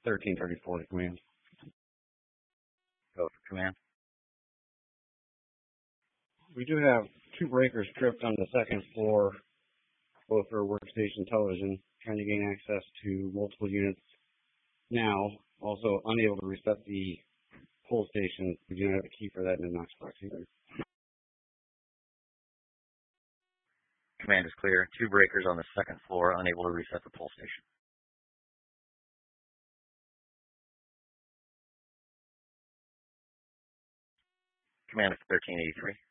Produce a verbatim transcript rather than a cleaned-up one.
thirteen thirty-four to command. Go for command. We do have two breakers tripped on the second floor, both for workstation television, trying to gain access to multiple units now. Also unable to reset the pull station. We do not have a key for that in the Knox box either. Command is clear. Two breakers on the second floor, unable to reset the pull station. Command is thirteen eighty-three.